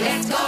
Let's go!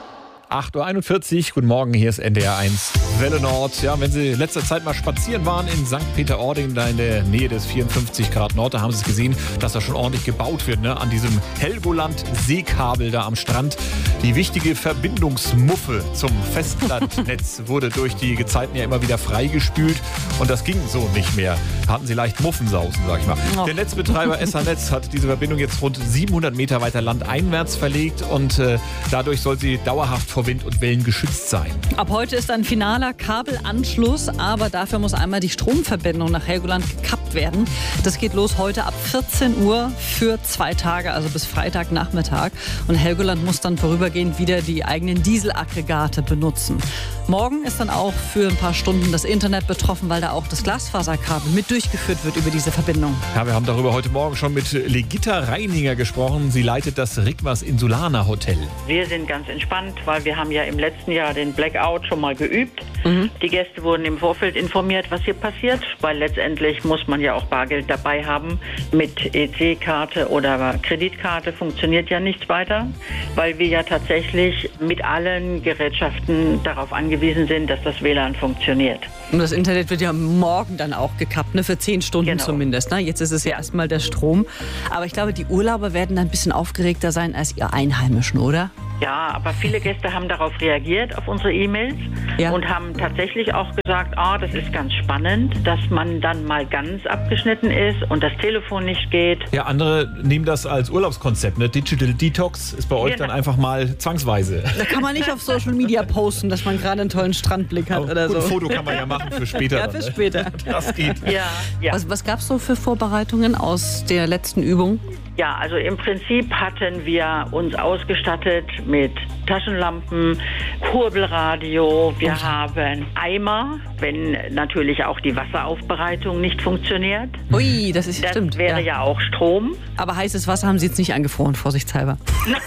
8.41 Uhr, guten Morgen, hier ist NDR 1 Welle Nord. Ja, wenn Sie in letzter Zeit mal spazieren waren in St. Peter-Ording, da in der Nähe des 54 Grad Nord, da haben Sie es gesehen, dass da schon ordentlich gebaut wird, ne? An diesem Helgoland-Seekabel da am Strand. Die wichtige Verbindungsmuffe zum Festlandnetz wurde durch die Gezeiten ja immer wieder freigespült und das ging so nicht mehr. Da hatten Sie leicht Muffensausen, sag ich mal. Der Netzbetreiber SH-Netz hat diese Verbindung jetzt rund 700 Meter weiter landeinwärts verlegt und dadurch soll sie dauerhaft vor Wind und Wellen geschützt sein. Ab heute ist ein finaler Kabelanschluss, aber dafür muss einmal die Stromverbindung nach Helgoland gekappt werden. Das geht los heute ab 14 Uhr für 2 Tage, also bis Freitagnachmittag. Und Helgoland muss dann vorübergehend wieder die eigenen Dieselaggregate benutzen. Morgen ist dann auch für ein paar Stunden das Internet betroffen, weil da auch das Glasfaserkabel mit durchgeführt wird über diese Verbindung. Ja, wir haben darüber heute Morgen schon mit Legitta Reininger gesprochen. Sie leitet das Rigmas Insulaner Hotel. Wir sind ganz entspannt, weil wir haben ja im letzten Jahr den Blackout schon mal geübt. Die Gäste wurden im Vorfeld informiert, was hier passiert, weil letztendlich muss man ja auch Bargeld dabei haben. Mit EC-Karte oder Kreditkarte funktioniert ja nichts weiter, weil wir ja tatsächlich mit allen Gerätschaften darauf angewiesen sind, dass das WLAN funktioniert. Und das Internet wird ja morgen dann auch gekappt, ne? Für 10 Stunden Genau. zumindest. Ne? Jetzt ist es ja erstmal der Strom. Aber ich glaube, die Urlauber werden dann ein bisschen aufgeregter sein als ihr Einheimischen, oder? Ja, aber viele Gäste haben darauf reagiert, auf unsere E-Mails, Ja. und haben tatsächlich auch gesagt, das ist ganz spannend, dass man dann mal ganz abgeschnitten ist und das Telefon nicht geht. Ja, andere nehmen das als Urlaubskonzept. Ne? Digital Detox ist bei euch Genau. dann einfach mal zwangsweise. Da kann man nicht auf Social Media posten, dass man gerade einen tollen Strandblick hat oder Gut, so. ein Foto kann man ja machen für später. Ja, dann, für ne? später. Das geht. Ja. Was gab es so für Vorbereitungen aus der letzten Übung? Ja, also im Prinzip hatten wir uns ausgestattet mit Taschenlampen, Kurbelradio, wir haben Eimer, wenn natürlich auch die Wasseraufbereitung nicht funktioniert. Ui, das ist Das stimmt. wäre ja auch Strom. Aber heißes Wasser haben Sie jetzt nicht angefroren, vorsichtshalber.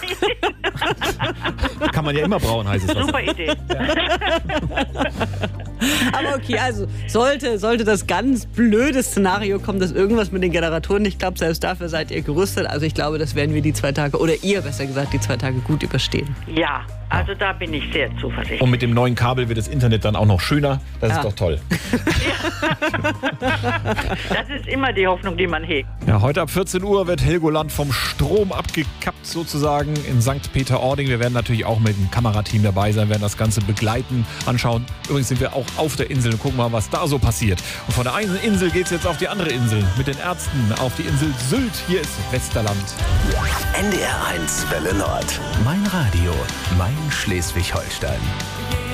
Kann man ja immer brauen, heißt es. Super Idee. Aber okay, also sollte das ganz blöde Szenario kommen, dass irgendwas mit den Generatoren nicht klappt, selbst dafür seid ihr gerüstet. Also ich glaube, das werden wir die 2 Tage, oder ihr besser gesagt, die 2 Tage gut überstehen. Ja, also da bin ich sehr zuversichtlich. Und mit dem neuen Kabel wird das Internet dann auch noch schöner. Das Ja. ist doch toll. Das ist immer die Hoffnung, die man hegt. Ja, heute ab 14 Uhr wird Helgoland vom Strom abgekappt sozusagen in St. Peter-Ording. Wir werden natürlich auch mit dem Kamerateam dabei sein, werden das Ganze begleiten, anschauen. Übrigens sind wir auch auf der Insel und gucken mal, was da so passiert. Und von der einen Insel geht es jetzt auf die andere Insel mit den Ärzten auf die Insel Sylt. Hier ist Westerland. NDR 1 Welle Nord. Mein Radio, mein Schleswig-Holstein.